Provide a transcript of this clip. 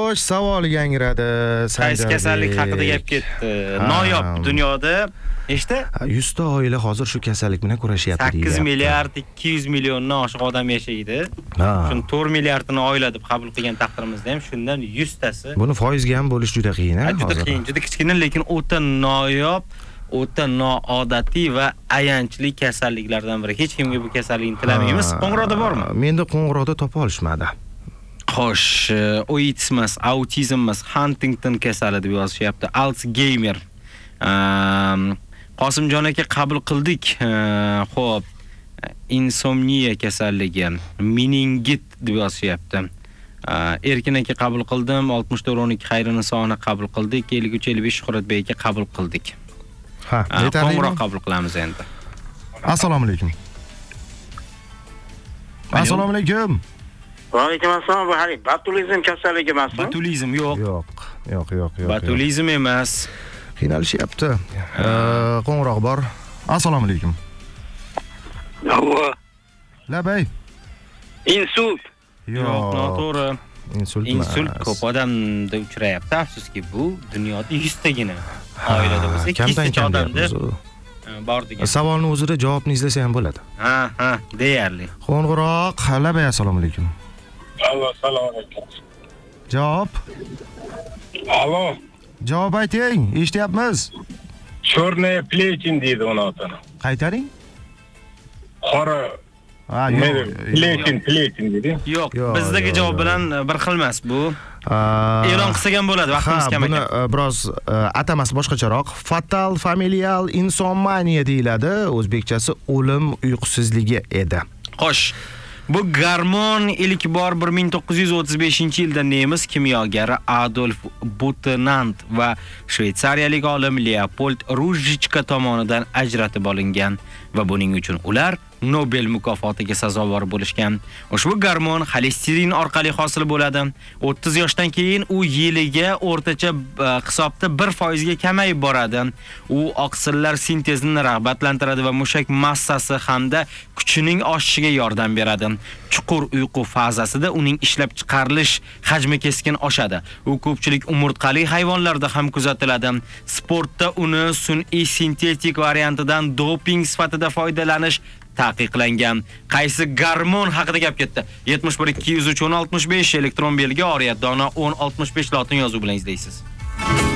Xo'sh, savol yangradi. Qaysi kasallik haqida gap ketdi? Noyob dunyoda nechta? 100 ta oila hozir shu kasallik bilan kurashyapti deyapti. 8 milliard 200 milliondan oshiq odam yashaydi. Shuni 4 milliardini oila deb qabul qilgan taqdirimizda ham shundan 100 tasi. Buni foizga ham bo'lish juda qiyin, hozir. Juda qiyin, juda kichkina, lekin o'ta noyob, o'ta noodatiy va ayanchli kasalliklardan biri. Hech kimga bu kasallikni tilamaymiz. Qo'ng'iroqda bormi? Menda qo'ng'iroqda topa olishmadi. Xo'sh, oitizmas, autizmmas, Huntington kasali deb yozishyapti. Alzheimer. Qosimjon aka qabul qildik. Xo'p, insomniya kasalligi, meningit deb yozishyapti. Erkin aka qabul qildim. 6412 Xayrini soni qabul qildik. 5355 Shuhratbek aka qabul qildik. Ha, qo'ng'iroq qabul qilamiz endi. Assalomu alaykum. Assalomu alaykum. Va alaykum assalom. Bu hali botulizm kasalligi emasmi? Botulizm yo'q. Yo'q. Botulizm emas. Qiynalishyapti. Qo'ng'iroq bor. Assalomu alaykum. Allo. Labay. Insult. Yo'q, noto'g'ri. Insult ko'p odamda uchrayapti. Afsuski, bu dunyoda 100 tagina oilada bo'lsa, 200 ta odamda bor degan. Savolni o'zida javobni izlasa ham bo'ladi. Ha, deyarli. Qo'ng'iroq, Labay, assalomu alaykum. Allo, assalomu alaykum. Javob. Allo. Javob ayting, eshityapmiz. Chornaya pletin deydi uni otini. Qaytaring. Qora. Pletin deydi. Yo'q, bizdagi javob bilan bir xil emas bu. E'lon qilsak ham bo'ladi, vaqtimiz kam ekan. Buni biroz atamasi boshqacharoq. Fatal familial insomnia deyiladi. O'zbekchasi o'lim uyqusizligi edi. Xo'sh. Bu gormon ilk bor 1935-yilda nemis kimyogari Adolf Butenant va shvetsariyalik olim Leopold Ruzhichka tomonidan ajratib olingan va buning uchun ular Nobel mukofotiga sazovor bo'lishgan. Ushbu gormon xolesterin orqali hosil bo'ladi. 30 yoshdan keyin u yiliga o'rtacha hisobda 1% ga kamayib boradi. U oqsillar sintezini rag'batlantiradi va mushak massasi hamda kuchining oshishiga yordam beradi. Chuqur uyqu fazasida uning ishlab chiqarilish hajmi keskin oshadi. U ko'pchilik umurtqali hayvonlarda ham kuzatiladi. Sportda uni sun'iy sintetik variantidan doping sifatida foydalanish taqiqlangan. Qaysi gormon haqida gap ketdi? 71 203 1065 elektron belgi oriyat dona 1065 lotin yozuv bilan izlaysiz.